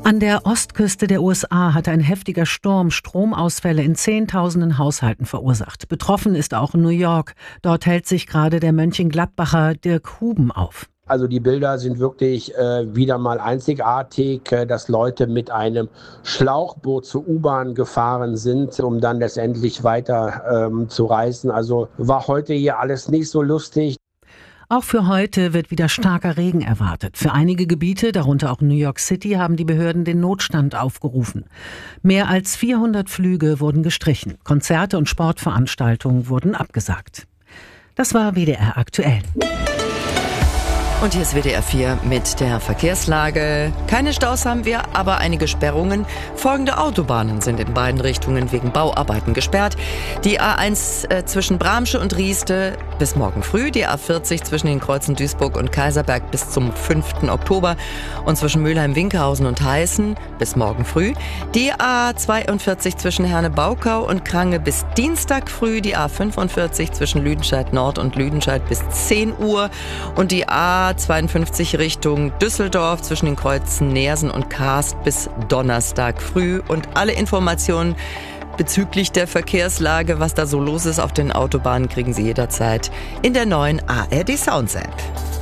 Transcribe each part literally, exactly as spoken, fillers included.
An der Ostküste der U S A hat ein heftiger Sturm Stromausfälle in Zehntausenden Haushalten verursacht. Betroffen ist auch New York. Dort hält sich gerade der Mönchengladbacher Dirk Huben auf. Also die Bilder sind wirklich äh, wieder mal einzigartig, äh, dass Leute mit einem Schlauchboot zur U-Bahn gefahren sind, um dann letztendlich weiter ähm, zu reisen. Also war heute hier alles nicht so lustig. Auch für heute wird wieder starker Regen erwartet. Für einige Gebiete, darunter auch New York City, haben die Behörden den Notstand aufgerufen. Mehr als vierhundert Flüge wurden gestrichen. Konzerte und Sportveranstaltungen wurden abgesagt. Das war W D R aktuell. Und hier ist W D R vier mit der Verkehrslage. Keine Staus haben wir, aber einige Sperrungen. Folgende Autobahnen sind in beiden Richtungen wegen Bauarbeiten gesperrt. Die A eins äh, zwischen Bramsche und Rieste bis morgen früh. Die A vierzig zwischen den Kreuzen Duisburg und Kaiserberg bis zum fünften Oktober. Und zwischen Mülheim-Winkerhausen und Heißen bis morgen früh. Die A zweiundvierzig zwischen Herne-Baukau und Krange bis Dienstag früh. Die A fünfundvierzig zwischen Lüdenscheid Nord und Lüdenscheid bis zehn Uhr. Und die A zweiundfünfzig Richtung Düsseldorf zwischen den Kreuzen Neersen und Karst bis Donnerstag früh. Und alle Informationen bezüglich der Verkehrslage, was da so los ist auf den Autobahnen, kriegen Sie jederzeit in der neuen A R D Sounds App.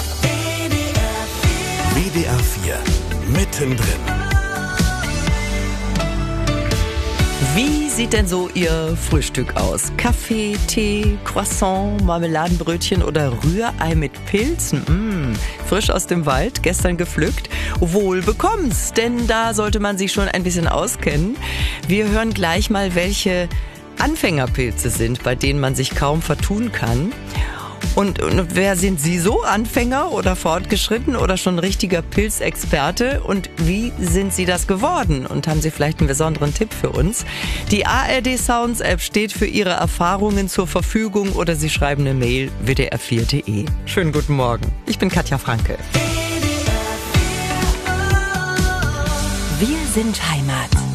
W D R vier mittendrin. Wie sieht denn so Ihr Frühstück aus? Kaffee, Tee, Croissant, Marmeladenbrötchen oder Rührei mit Pilzen? Mmh, frisch aus dem Wald, gestern gepflückt. Wohl bekomm's, denn da sollte man sich schon ein bisschen auskennen. Wir hören gleich mal, welche Anfängerpilze sind, bei denen man sich kaum vertun kann. Und, und wer sind Sie so? Anfänger oder fortgeschritten oder schon richtiger Pilzexperte? Und wie sind Sie das geworden? Und haben Sie vielleicht einen besonderen Tipp für uns? Die A R D Sounds App steht für Ihre Erfahrungen zur Verfügung oder Sie schreiben eine Mail w d r vier punkt d e. Schönen guten Morgen. Ich bin Katja Franke. Wir sind Heimat.